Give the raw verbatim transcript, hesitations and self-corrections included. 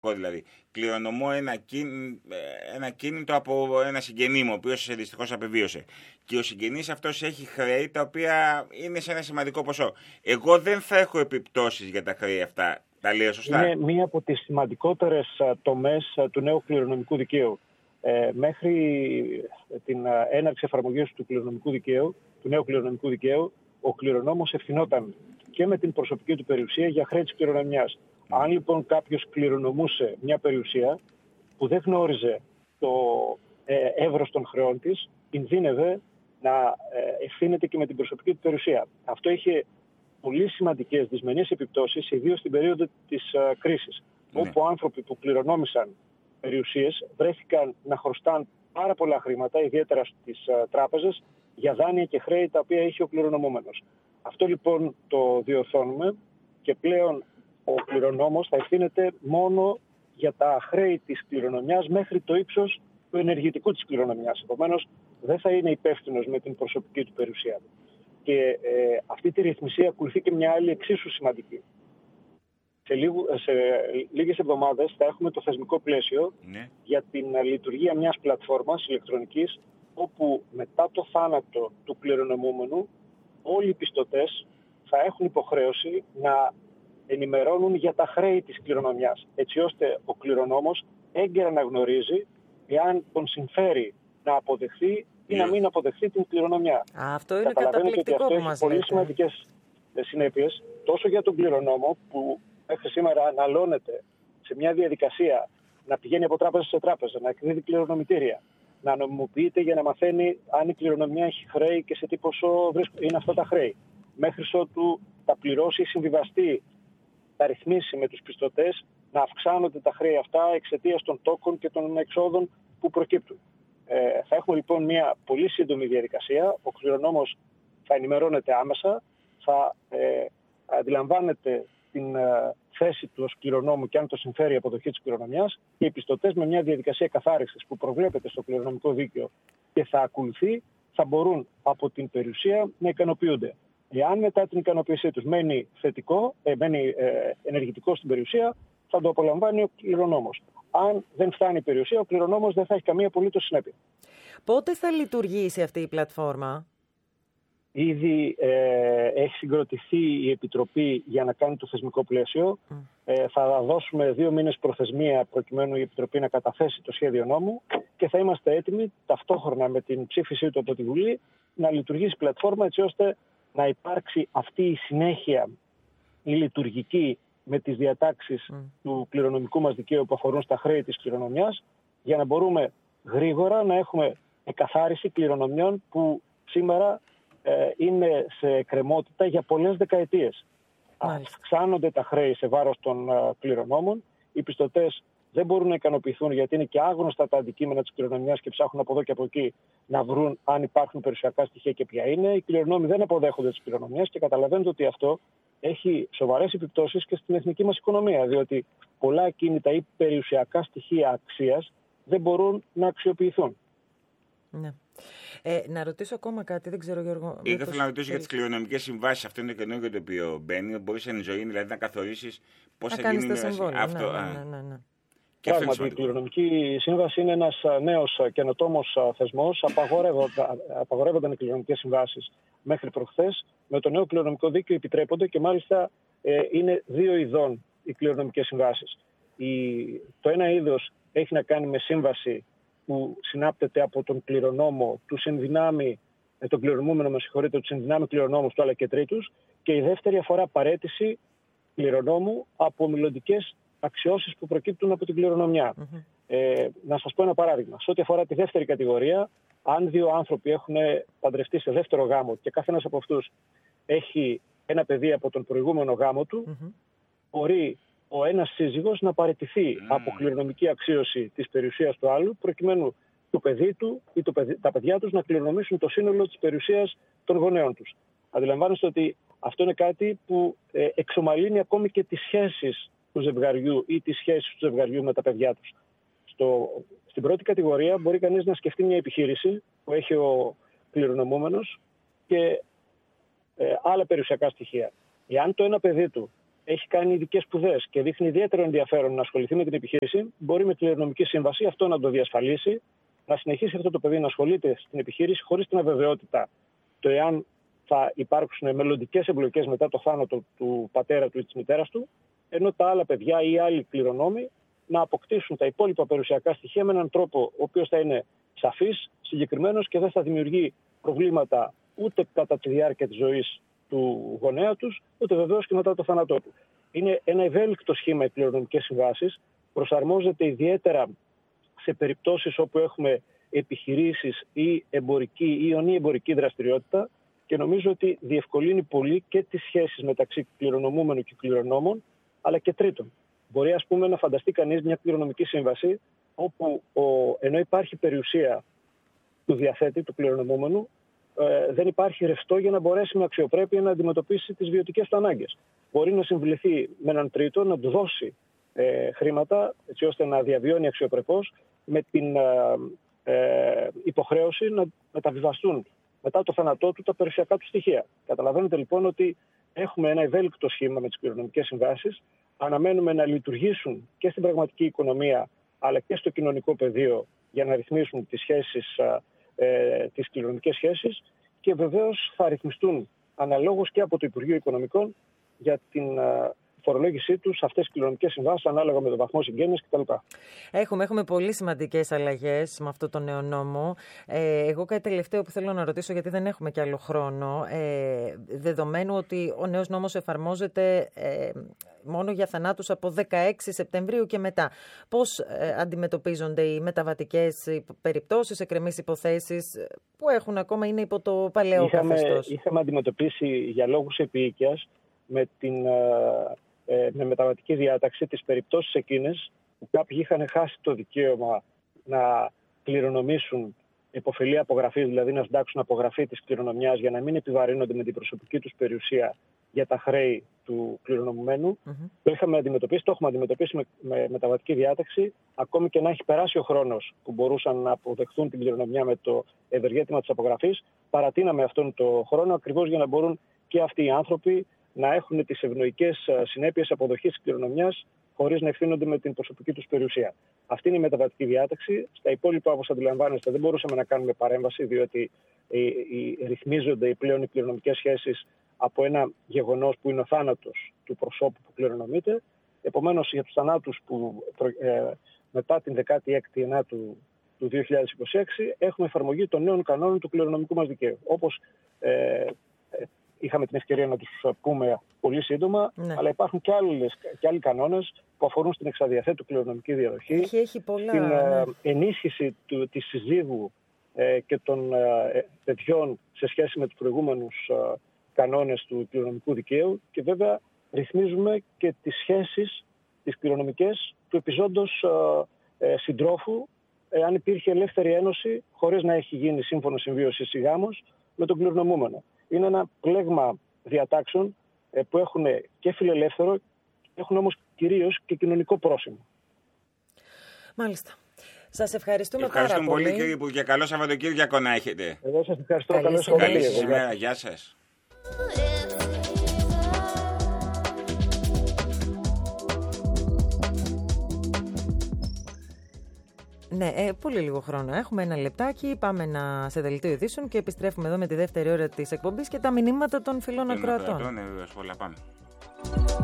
Δηλαδή, κληρονομώ ένα, κίν, ένα κίνητο από ένα συγγενή μου, ο οποίος δυστυχώς απεβίωσε. Και ο συγγενής αυτός έχει χρέη τα οποία είναι σε ένα σημαντικό ποσό. Εγώ δεν θα έχω επιπτώσεις για τα χρέη αυτά. Τα λέω σωστά? Είναι μία από τις σημαντικότερες τομές του νέου κληρονομικού δικαίου. Ε, μέχρι την έναρξη εφαρμογής του κληρονομικού δικαίου, του νέου κληρονομικού δικαίου, ο κληρονόμος ευθυνόταν και με την προσωπική του περιουσία για χρέη της κληρονομιάς. Mm. Αν λοιπόν κάποιος κληρονομούσε μια περιουσία που δεν γνώριζε το ε, εύρος των χρεών της, κινδύνευε να ε, ευθύνεται και με την προσωπική του περιουσία. Αυτό είχε πολύ σημαντικές δυσμενείς επιπτώσεις, ιδίως στην περίοδο της ε, κρίσης, mm. όπου άνθρωποι που κληρονόμησαν περιουσίες βρέθηκαν να χρωστάν πάρα πολλά χρήματα, ιδιαίτερα στις ε, τράπεζες, για δάνεια και χρέη τα οποία είχε ο κληρονομούμενος. Αυτό λοιπόν το διορθώνουμε και πλέον ο κληρονόμος θα ευθύνεται μόνο για τα χρέη της κληρονομιάς μέχρι το ύψος του ενεργητικού της κληρονομιάς. Επομένως, δεν θα είναι υπεύθυνος με την προσωπική του περιουσία. Και ε, αυτή τη ρυθμισία ακολουθεί και μια άλλη εξίσου σημαντική. Σε, λίγου, σε λίγες εβδομάδες θα έχουμε το θεσμικό πλαίσιο ναι. για την λειτουργία μιας πλατφόρμας ηλεκτρονικής, όπου μετά το θάνατο του κληρονομούμενου όλοι οι πιστωτές θα έχουν υποχρέωση να ενημερώνουν για τα χρέη της κληρονομιάς, έτσι ώστε ο κληρονόμος έγκαιρα να γνωρίζει εάν τον συμφέρει να αποδεχθεί ή να μην αποδεχθεί την κληρονομιά. Α, αυτό είναι καταπληκτικό που μας λέτε. Πολύ σημαντικές συνέπειες τόσο για τον κληρονόμο που μέχρι σήμερα αναλώνεται σε μια διαδικασία να πηγαίνει από τράπεζα σε τράπεζα, να εκδίδει κληρονομητήρια, να νομιμοποιείται για να μαθαίνει αν η κληρονομιά έχει χρέη και σε τι ποσό είναι αυτά τα χρέη. Μέχρι ότου τα πληρώσει ή συμβιβαστεί, τα ρυθμίσει με τους πιστωτές, να αυξάνονται τα χρέη αυτά εξαιτίας των τόκων και των εξόδων που προκύπτουν. Ε, θα έχουμε λοιπόν μια πολύ σύντομη διαδικασία. Ο κληρονόμος θα ενημερώνεται άμεσα, θα ε, αντιλαμβάνεται την ε, θέση του ως κληρονόμου και αν το συμφέρει η αποδοχή της κληρονομιάς, και οι πιστωτές με μια διαδικασία καθάρισης που προβλέπεται στο κληρονομικό δίκαιο και θα ακολουθεί, θα μπορούν από την περιουσία να ικανοποιούνται. Εάν μετά την ικανοποίησή τους μένει θετικό, ε, μένει ε, ενεργητικό στην περιουσία, θα το απολαμβάνει ο κληρονόμος. Αν δεν φτάνει η περιουσία, ο κληρονόμος δεν θα έχει καμία απολύτως συνέπεια. Πότε θα λειτουργήσει αυτή η πλατφόρμα? Ήδη ε, έχει συγκροτηθεί η Επιτροπή για να κάνει το θεσμικό πλαίσιο. Mm. Ε, θα δώσουμε δύο μήνες προθεσμία προκειμένου η Επιτροπή να καταθέσει το σχέδιο νόμου και θα είμαστε έτοιμοι ταυτόχρονα με την ψήφισή του από τη Βουλή να λειτουργήσει η πλατφόρμα, έτσι ώστε να υπάρξει αυτή η συνέχεια η λειτουργική με τις διατάξεις mm. του κληρονομικού μας δικαίου που αφορούν στα χρέη της κληρονομιάς, για να μπορούμε γρήγορα να έχουμε εκαθάριση κληρονομιών που σήμερα ε, είναι σε εκκρεμότητα για πολλές δεκαετίες. Αυξάνονται τα χρέη σε βάρος των ε, κληρονόμων. Οι πιστωτές δεν μπορούν να ικανοποιηθούν γιατί είναι και άγνωστα τα αντικείμενα της κληρονομιάς και ψάχνουν από εδώ και από εκεί να βρουν αν υπάρχουν περιουσιακά στοιχεία και ποια είναι. Οι κληρονόμοι δεν αποδέχονται τις κληρονομιές και καταλαβαίνετε ότι αυτό έχει σοβαρές επιπτώσεις και στην εθνική μας οικονομία, διότι πολλά ακίνητα ή περιουσιακά στοιχεία αξίας δεν μπορούν να αξιοποιηθούν. Ναι. Ε, να ρωτήσω ακόμα κάτι, δεν ξέρω, Γιώργο. Εγώ θέλω να ρωτήσω για τις κληρονομικές συμβάσεις. Αυτό είναι το καινούργιο το οποίο μπαίνει. Μπορείς εν ζωή δηλαδή να καθορίσεις πώς θα γίνει η συμβόλαια. Αυτό. Ναι, ναι, ναι, ναι. Πράγματι, η κληρονομική σύμβαση είναι ένας νέος καινοτόμος θεσμός. Απαγορεύονταν οι κληρονομικές συμβάσεις μέχρι προχθές. Με το νέο κληρονομικό δίκαιο επιτρέπονται και μάλιστα ε, είναι δύο ειδών οι κληρονομικές συμβάσεις. Η, το ένα είδος έχει να κάνει με σύμβαση που συνάπτεται από τον κληρονόμο, του συνδυνάμει, τον κληρονομούμενο, με συγχωρείτε, του συνδυνάμει κληρονόμους του αλλά και τρίτους, και η δεύτερη αφορά παραίτηση κληρονόμου από μελλοντικές αξιώσεις που προκύπτουν από την κληρονομιά. Mm-hmm. Ε, να σας πω ένα παράδειγμα. Σε ό,τι αφορά τη δεύτερη κατηγορία, αν δύο άνθρωποι έχουν παντρευτεί σε δεύτερο γάμο και κάθε ένας από αυτούς έχει ένα παιδί από τον προηγούμενο γάμο του, mm-hmm. μπορεί ο ένας σύζυγος να παραιτηθεί mm. από κληρονομική αξίωση της περιουσίας του άλλου, προκειμένου το παιδί του ή το παιδί, τα παιδιά τους να κληρονομήσουν το σύνολο της περιουσίας των γονέων τους. Αντιλαμβάνεστε ότι αυτό είναι κάτι που ε, εξομαλύνει ακόμη και τις σχέσεις του ζευγαριού ή τις σχέσεις του ζευγαριού με τα παιδιά τους. Στο, στην πρώτη κατηγορία μπορεί κανείς να σκεφτεί μια επιχείρηση που έχει ο κληρονομούμενος και ε, άλλα περιουσιακά στοιχεία. Εάν το ένα παιδί του έχει κάνει ειδικές σπουδές και δείχνει ιδιαίτερο ενδιαφέρον να ασχοληθεί με την επιχείρηση, μπορεί με κληρονομική σύμβαση αυτό να το διασφαλίσει, να συνεχίσει αυτό το παιδί να ασχολείται στην επιχείρηση χωρίς την αβεβαιότητα το εάν θα υπάρξουν μελλοντικές εμπλοκές μετά το θάνατο του πατέρα του ή της μητέρας του, ενώ τα άλλα παιδιά ή άλλοι κληρονόμοι να αποκτήσουν τα υπόλοιπα περιουσιακά στοιχεία με έναν τρόπο ο οποίος θα είναι σαφής, συγκεκριμένος και δεν θα δημιουργεί προβλήματα ούτε κατά τη διάρκεια της ζωής του γονέα τους, ούτε βεβαίως και μετά το θάνατό του. Είναι ένα ευέλικτο σχήμα οι κληρονομικές συμβάσεις, προσαρμόζεται ιδιαίτερα σε περιπτώσεις όπου έχουμε επιχειρήσεις ή εμπορική ή ονή εμπορική δραστηριότητα και νομίζω ότι διευκολύνει πολύ και τις σχέσεις μεταξύ κληρονομούμενου και κληρονόμων, αλλά και τρίτον. Μπορεί ας πούμε να φανταστεί κανείς μια κληρονομική σύμβαση όπου ο, ενώ υπάρχει περιουσία του διαθέτη, του κληρονομούμενου, ε, δεν υπάρχει ρευστό για να μπορέσει με αξιοπρέπεια να αντιμετωπίσει τις βιωτικές του ανάγκες. Μπορεί να συμβληθεί με έναν τρίτο, να του δώσει ε, χρήματα έτσι ώστε να διαβιώνει αξιοπρεπώς με την ε, ε, υποχρέωση να μεταβιβαστούν μετά το θάνατό του τα περιουσιακά του στοιχεία. Καταλαβαίνετε λοιπόν ότι έχουμε ένα ευέλικτο σχήμα με τις κληρονομικές συμβάσεις. Αναμένουμε να λειτουργήσουν και στην πραγματική οικονομία αλλά και στο κοινωνικό πεδίο για να ρυθμίσουν τις σχέσεις, ε, τις κληρονομικές σχέσεις και βεβαίως θα ρυθμιστούν αναλόγως και από το Υπουργείο Οικονομικών για την ε, φορολόγησή τους αυτές τις κληρονομικές συμβάσεις ανάλογα με τον βαθμό συγγένειας κτλ. Έχουμε, έχουμε πολύ σημαντικές αλλαγές με αυτό το νέο νόμο. Ε, εγώ κάτι τελευταίο που θέλω να ρωτήσω, γιατί δεν έχουμε κι άλλο χρόνο, ε, δεδομένου ότι ο νέος νόμος εφαρμόζεται ε, μόνο για θανάτους από δεκαέξι Σεπτεμβρίου και μετά. Πώς ε, αντιμετωπίζονται οι μεταβατικές περιπτώσεις, εκκρεμείς υποθέσεις που έχουν ακόμα, είναι υπό το παλαιό είχαμε, καθεστώς? Είχαμε αντιμετωπίσει για λόγους επίοικιας με την με μεταβατική διάταξη τις περιπτώσεις εκείνες που κάποιοι είχαν χάσει το δικαίωμα να κληρονομήσουν υποφελή απογραφή, δηλαδή να συντάξουν απογραφή της κληρονομιάς για να μην επιβαρύνονται με την προσωπική τους περιουσία για τα χρέη του κληρονομουμένου. Mm-hmm. Το είχαμε αντιμετωπίσει, το έχουμε αντιμετωπίσει με, με μεταβατική διάταξη, ακόμη και να έχει περάσει ο χρόνος που μπορούσαν να αποδεχθούν την κληρονομιά με το ευεργέτημα της απογραφής. Παρατείναμε αυτόν τον χρόνο ακριβώς για να μπορούν και αυτοί οι άνθρωποι να έχουν τις ευνοϊκές συνέπειες αποδοχής της κληρονομιάς χωρίς να ευθύνονται με την προσωπική τους περιουσία. Αυτή είναι η μεταβατική διάταξη. Στα υπόλοιπα, όπως αντιλαμβάνεστε, δεν μπορούσαμε να κάνουμε παρέμβαση, διότι οι, οι, ρυθμίζονται οι πλέον οι κληρονομικές σχέσεις από ένα γεγονός που είναι ο θάνατος του προσώπου που κληρονομείται. Επομένως, για τους θανάτους που ε, μετά την δεκάτη έκτη Ενάτου του δύο χιλιάδες είκοσι έξι έχουμε εφαρμογή των νέων κανόνων του κληρονομικού μας δικαίου. Όπως ε, είχαμε την ευκαιρία να τους πούμε πολύ σύντομα, ναι. Αλλά υπάρχουν και, άλλες, και άλλοι κανόνες που αφορούν στην εξαδιαθέτου κληρονομική διαδοχή, έχει, έχει πολλά, στην ναι. ενίσχυση του, της συζύγου ε, και των ε, παιδιών σε σχέση με τους προηγούμενους ε, κανόνες του κληρονομικού δικαίου και βέβαια ρυθμίζουμε και τις σχέσεις, τις κληρονομικές του επιζώντος ε, ε, συντρόφου, ε, αν υπήρχε ελεύθερη ένωση χωρίς να έχει γίνει σύμφωνο συμβίωσης ή γάμος με τον κληρονομούμενο. Είναι ένα πλέγμα διατάξεων ε, που έχουν και φιλελεύθερο, έχουν όμως κυρίως και κοινωνικό πρόσημο. Μάλιστα. Σας ευχαριστούμε, ευχαριστούμε πάρα πολύ. πολύ κύριε Υπουργέ. Καλό Σαββατοκύριακο να έχετε. Εγώ σας ευχαριστώ. Καλή Καλό Καλή σας ημέρα. Γεια σας. Ναι, ε, πολύ λίγο χρόνο. Έχουμε ένα λεπτάκι, πάμε να σε δελτίο ειδήσεων και επιστρέφουμε εδώ με τη δεύτερη ώρα της εκπομπής και τα μηνύματα των φιλών ακροατών. Ναι, βέβαια, πολλά πάμε.